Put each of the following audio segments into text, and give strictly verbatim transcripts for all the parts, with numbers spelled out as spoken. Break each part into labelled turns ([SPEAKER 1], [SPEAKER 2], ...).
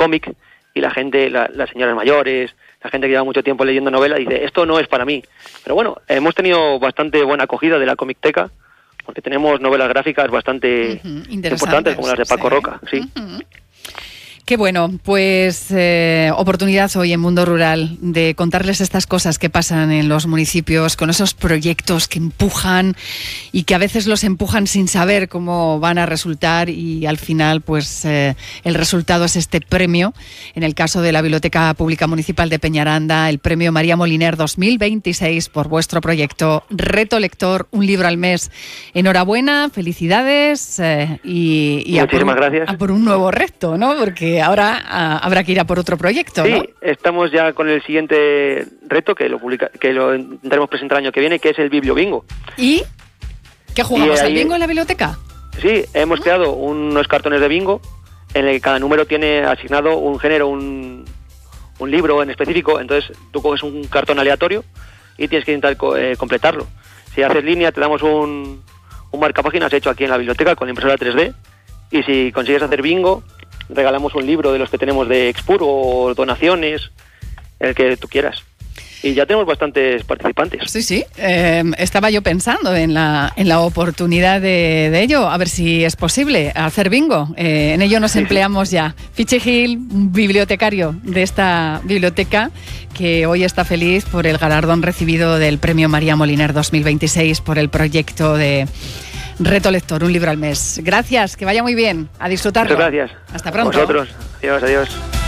[SPEAKER 1] cómic y la gente, la, las señoras mayores, la gente que lleva mucho tiempo leyendo novela, dice, esto no es para mí. Pero bueno, hemos tenido bastante buena acogida de la Comicteca, porque tenemos novelas gráficas bastante uh-huh, importantes, como las de Paco sí. Roca. Sí.
[SPEAKER 2] Uh-huh. Qué bueno, pues eh, oportunidad hoy en Mundo Rural de contarles estas cosas que pasan en los municipios, con esos proyectos que empujan y que a veces los empujan sin saber cómo van a resultar, y al final pues eh, el resultado es este premio. En el caso de la Biblioteca Pública Municipal de Peñaranda, el premio María Moliner dos mil veintiséis por vuestro proyecto Reto Lector, un libro al mes. Enhorabuena, felicidades eh, y, y a, por un,
[SPEAKER 1] gracias.
[SPEAKER 2] a por un nuevo reto, ¿no? Porque ahora a, habrá que ir a por otro proyecto,
[SPEAKER 1] sí,
[SPEAKER 2] ¿no?
[SPEAKER 1] Sí, estamos ya con el siguiente reto que lo publica, que lo intentaremos presentar el año que viene, que es el Biblio Bingo.
[SPEAKER 2] ¿Y qué jugamos?
[SPEAKER 1] ¿Al
[SPEAKER 2] bingo en la biblioteca?
[SPEAKER 1] Sí, hemos ¿Ah? creado unos cartones de bingo en el que cada número tiene asignado un género, un, un libro en específico. Entonces tú coges un cartón aleatorio y tienes que intentar co- eh, completarlo. Si haces línea te damos un, un marcapáginas hecho aquí en la biblioteca con impresora tres D, y si consigues hacer bingo regalamos un libro de los que tenemos de Expur o donaciones, el que tú quieras. Y ya tenemos bastantes participantes.
[SPEAKER 2] Sí, sí. Eh, estaba yo pensando en la, en la oportunidad de, de ello, a ver si es posible hacer bingo. Eh, en ello nos sí, empleamos sí. ya. Fiche Gil, bibliotecario de esta biblioteca, que hoy está feliz por el galardón recibido del premio María Moliner dos mil veintiséis por el proyecto de Reto Lector, un libro al mes. Gracias, que vaya muy bien. A disfrutarlo.
[SPEAKER 1] Muchas gracias.
[SPEAKER 2] Hasta pronto.
[SPEAKER 1] Vosotros. Adiós, adiós.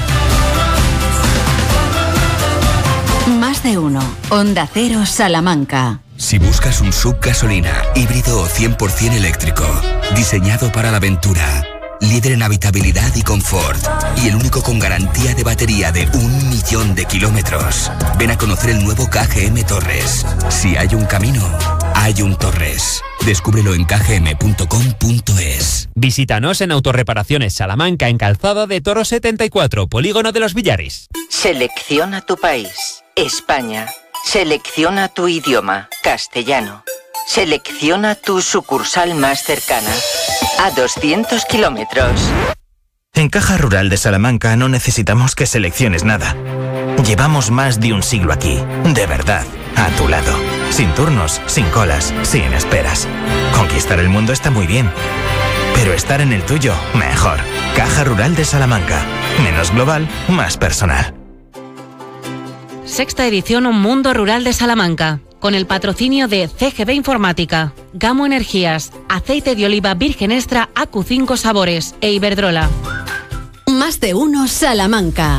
[SPEAKER 3] Más de uno. Onda Cero, Salamanca.
[SPEAKER 4] Si buscas un sub gasolina, híbrido o cien por ciento eléctrico, diseñado para la aventura, líder en habitabilidad y confort, y el único con garantía de batería de un millón de kilómetros, ven a conocer el nuevo K G M Torres. Si hay un camino, hay un Torres. Descúbrelo en k g m punto com punto es.
[SPEAKER 5] Visítanos en Autorreparaciones Salamanca, en Calzada de Toro setenta y cuatro, Polígono de los Villares.
[SPEAKER 6] Selecciona tu país, España. Selecciona tu idioma, castellano. Selecciona tu sucursal más cercana, a doscientos kilómetros.
[SPEAKER 7] En Caja Rural de Salamanca no necesitamos que selecciones nada. Llevamos más de un siglo aquí, de verdad, a tu lado. Sin turnos, sin colas, sin esperas. Conquistar el mundo está muy bien, pero estar en el tuyo, mejor. Caja Rural de Salamanca. Menos global, más personal.
[SPEAKER 8] Sexta edición Un Mundo Rural de Salamanca, con el patrocinio de C G B Informática, Gamo Energías, Aceite de Oliva Virgen Extra A Q cinco Sabores e Iberdrola.
[SPEAKER 3] Más de uno, Salamanca.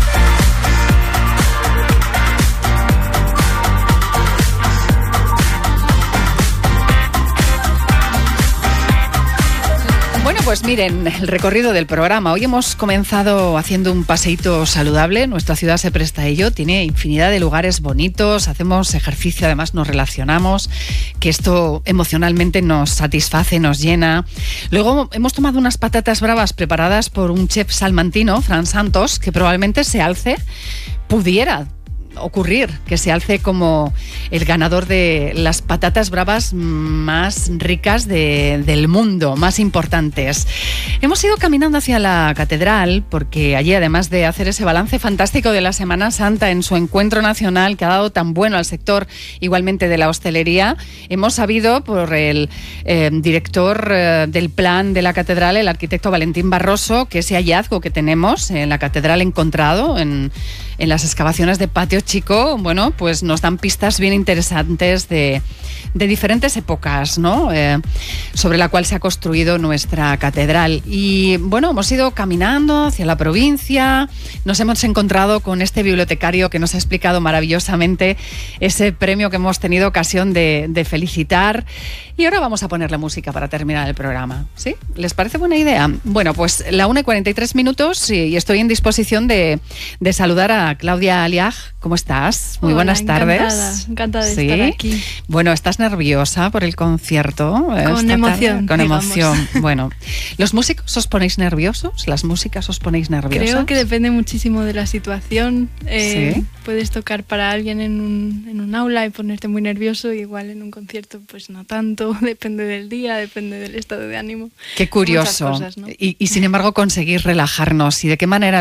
[SPEAKER 2] Bueno, pues miren, el recorrido del programa. Hoy hemos comenzado haciendo un paseíto saludable. Nuestra ciudad se presta a ello. Tiene infinidad de lugares bonitos. Hacemos ejercicio, además nos relacionamos, que esto emocionalmente nos satisface, nos llena. Luego hemos tomado unas patatas bravas preparadas por un chef salmantino, Fran Santos, que probablemente se alce, pudiera ocurrir que se alce como el ganador de las patatas bravas más ricas de, del mundo, más importantes. Hemos ido caminando hacia la catedral porque allí, además de hacer ese balance fantástico de la Semana Santa en su encuentro nacional que ha dado tan bueno al sector igualmente de la hostelería, hemos sabido por el eh, director eh, del plan de la catedral, el arquitecto Valentín Barroso, que ese hallazgo que tenemos en la catedral encontrado en, en las excavaciones de Patio Chico, bueno, pues nos dan pistas bien interesantes de, de diferentes épocas, ¿no? Eh, sobre la cual se ha construido nuestra catedral. Y bueno, hemos ido caminando hacia la provincia, nos hemos encontrado con este bibliotecario que nos ha explicado maravillosamente ese premio que hemos tenido ocasión de, de felicitar. Y ahora vamos a ponerle música para terminar el programa, ¿sí? ¿Les parece buena idea? Bueno, pues la una y cuarenta y tres minutos y, y estoy en disposición de, de saludar a Claudia Aliag. ¿Cómo estás? Muy
[SPEAKER 9] Hola,
[SPEAKER 2] buenas tardes.
[SPEAKER 9] Encantada, encantada de
[SPEAKER 2] ¿Sí?
[SPEAKER 9] estar aquí.
[SPEAKER 2] Bueno, ¿estás nerviosa por el concierto?
[SPEAKER 9] Con emoción.
[SPEAKER 2] Con
[SPEAKER 9] digamos.
[SPEAKER 2] emoción. Bueno, ¿los músicos os ponéis nerviosos? ¿Las músicas os ponéis nerviosas?
[SPEAKER 9] Creo que depende muchísimo de la situación. Eh,
[SPEAKER 2] ¿Sí?
[SPEAKER 9] Puedes tocar para alguien en un, en un aula y ponerte muy nervioso, igual en un concierto pues no tanto, depende del día, depende del estado de ánimo.
[SPEAKER 2] Qué curioso.
[SPEAKER 9] Muchas cosas, ¿no?
[SPEAKER 2] y, y sin embargo conseguir relajarnos. ¿Y de qué manera